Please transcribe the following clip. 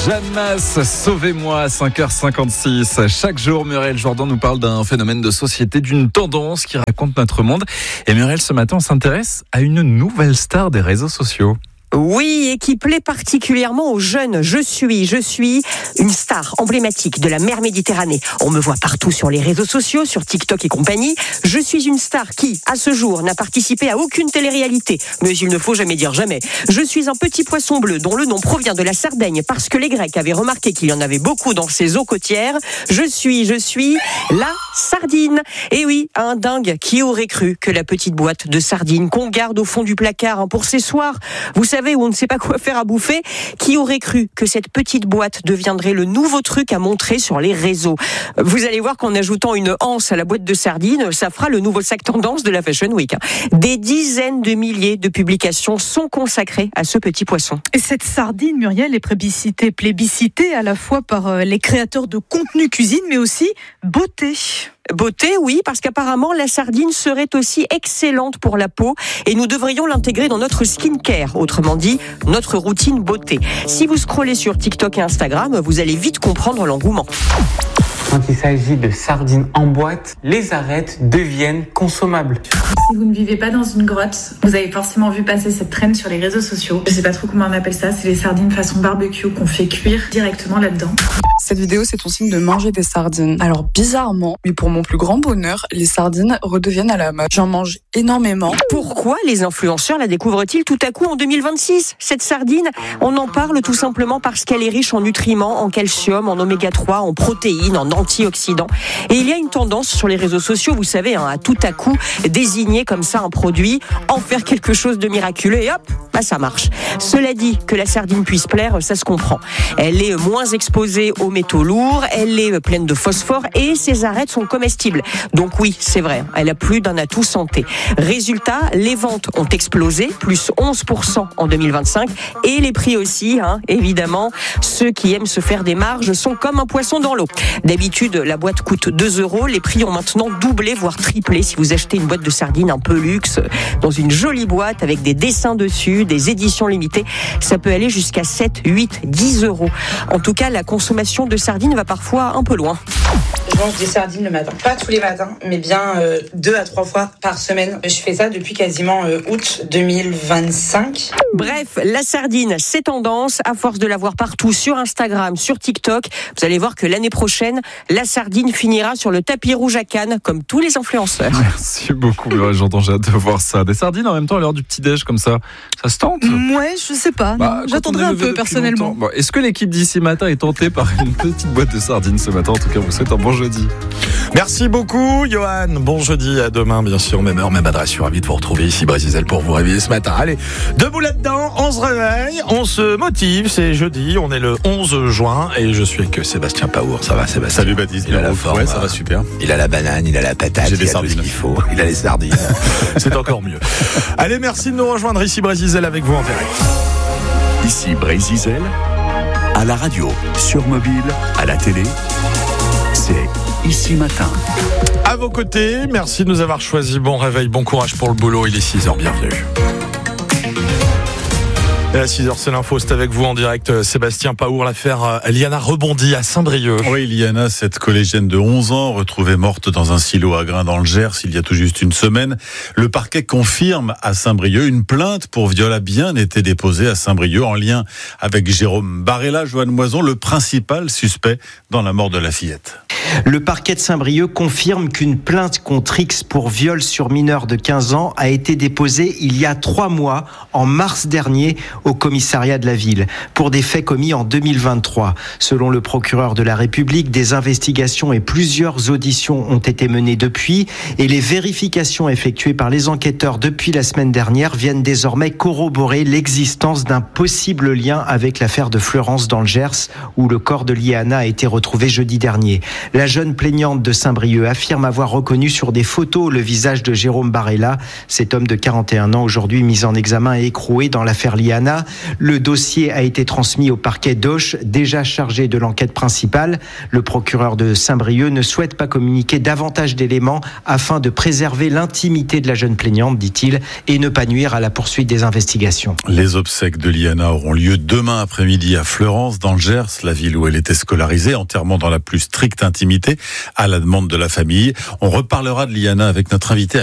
Jeanne Sauvez-moi, 5h56. Chaque jour, Muriel Jourdan nous parle d'un phénomène de société, d'une tendance qui raconte notre monde. Et Muriel, ce matin, on s'intéresse à une nouvelle star des réseaux sociaux. Oui, et qui plaît particulièrement aux jeunes. Je suis une star emblématique de la mer Méditerranée. On me voit partout sur les réseaux sociaux, sur TikTok et compagnie. Je suis une star qui, à ce jour, n'a participé à aucune télé-réalité. Mais il ne faut jamais dire jamais. Je suis un petit poisson bleu dont le nom provient de la Sardaigne parce que les Grecs avaient remarqué qu'il y en avait beaucoup dans ces eaux côtières. Je suis la sardine. Et oui, un dingue qui aurait cru que la petite boîte de sardines qu'on garde au fond du placard pour ces soirs, vous savez, où on ne sait pas quoi faire à bouffer, qui aurait cru que cette petite boîte deviendrait le nouveau truc à montrer sur les réseaux. Vous allez voir qu'en ajoutant une anse à la boîte de sardines, ça fera le nouveau sac tendance de la Fashion Week. Des dizaines de milliers de publications sont consacrées à ce petit poisson. Et cette sardine, Muriel, est plébiscitée à la fois par les créateurs de contenu cuisine, mais aussi beauté. Beauté, oui, parce qu'apparemment la sardine serait aussi excellente pour la peau et nous devrions l'intégrer dans notre skincare, autrement dit notre routine beauté. Si vous scrollez sur TikTok et Instagram, vous allez vite comprendre l'engouement. Quand il s'agit de sardines en boîte, les arêtes deviennent consommables. Si vous ne vivez pas dans une grotte, vous avez forcément vu passer cette traîne sur les réseaux sociaux. Je sais pas trop comment on appelle ça, c'est les sardines façon barbecue qu'on fait cuire directement là-dedans. Cette vidéo, c'est ton signe de manger des sardines. Alors bizarrement, mais pour mon plus grand bonheur, les sardines redeviennent à la mode. J'en mange énormément. Pourquoi les influenceurs la découvrent-ils tout à coup en 2026 ? Cette sardine, on en parle tout simplement parce qu'elle est riche en nutriments, en calcium, en oméga 3, en protéines, en antioxydants. Et il y a une tendance sur les réseaux sociaux, vous savez, à tout à coup désigner comme ça un produit, en faire quelque chose de miraculeux et hop, ça marche. Cela dit, que la sardine puisse plaire, ça se comprend. Elle est moins exposée aux métaux lourds, elle est pleine de phosphore et ses arêtes sont comestibles. Donc oui, c'est vrai, elle a plus d'un atout santé. Résultat, les ventes ont explosé, plus 11% en 2025 et les prix aussi, évidemment. Ceux qui aiment se faire des marges sont comme un poisson dans l'eau. D'habitude, la boîte coûte 2 €, les prix ont maintenant doublé, voire triplé. Si vous achetez une boîte de sardines un peu luxe, dans une jolie boîte avec des dessins dessus, des éditions limitées, ça peut aller jusqu'à 7, 8, 10 €. En tout cas, la consommation de sardines va parfois un peu loin. Je mange des sardines le matin. Pas tous les matins, mais bien 2 à 3 fois par semaine. Je fais ça depuis quasiment août 2025. Bref, la sardine, c'est tendance. À force de la voir partout sur Instagram, sur TikTok, vous allez voir que l'année prochaine, la sardine finira sur le tapis rouge à Cannes, comme tous les influenceurs. Merci beaucoup, j'entends, j'ai hâte de voir ça. Des sardines en même temps à l'heure du petit-déj comme ça se tente ? Ouais, je sais pas. J'attendrai un peu personnellement. Bon, est-ce que l'équipe d'ici matin est tentée par une petite boîte de sardines ce matin ? En tout cas, on vous souhaite un bon jeudi. Merci beaucoup, Johan. Bon jeudi, à demain, bien sûr, même heure, même adresse. Je suis ravi de vous retrouver ici, Brésil, pour vous réveiller ce matin. Allez, debout là-dedans, on se réveille, on se motive. C'est jeudi, on est le 11 juin et je suis avec Sébastien Paour. Ça va, Sébastien? Salut Baptiste. Il a la forme. Ouais, ça va super. Il a la banane, il a la patate. J'ai des sardines. sardines. Il a tout ce qu'il faut. Il a les sardines. C'est encore mieux. Allez, merci de nous rejoindre ici, Brésil, avec vous en direct. Ici Brésil, à la radio, sur mobile, à la télé. C'est Ici Matin. À vos côtés, merci de nous avoir choisis. Bon réveil, bon courage pour le boulot. Il est 6h, bienvenue. Et à 6h, c'est l'info, c'est avec vous en direct, Sébastien Paour. L'affaire Liana rebondit à Saint-Brieuc. Oui, Liana, cette collégienne de 11 ans, retrouvée morte dans un silo à grains dans le Gers il y a tout juste une semaine. Le parquet confirme à Saint-Brieuc une plainte pour viol a bien été déposée à Saint-Brieuc en lien avec Jérôme Barella, Joanne Moison, le principal suspect dans la mort de la fillette. Le parquet de Saint-Brieuc confirme qu'une plainte contre X pour viol sur mineur de 15 ans a été déposée il y a 3 mois, en mars dernier, au commissariat de la ville, pour des faits commis en 2023. Selon le procureur de la République, des investigations et plusieurs auditions ont été menées depuis, et les vérifications effectuées par les enquêteurs depuis la semaine dernière viennent désormais corroborer l'existence d'un possible lien avec l'affaire de Fleurance dans le Gers, où le corps de Liana a été retrouvé jeudi dernier. La jeune plaignante de Saint-Brieuc affirme avoir reconnu sur des photos le visage de Jérôme Barella. Cet homme de 41 ans, aujourd'hui mis en examen et écroué dans l'affaire Liana. Le dossier a été transmis au parquet d'Auch, déjà chargé de l'enquête principale. Le procureur de Saint-Brieuc ne souhaite pas communiquer davantage d'éléments afin de préserver l'intimité de la jeune plaignante, dit-il, et ne pas nuire à la poursuite des investigations. Les obsèques de Liana auront lieu demain après-midi à Fleurance, dans le Gers, la ville où elle était scolarisée, enterrement dans la plus stricte intimité, à la demande de la famille. On reparlera de Liana avec notre invité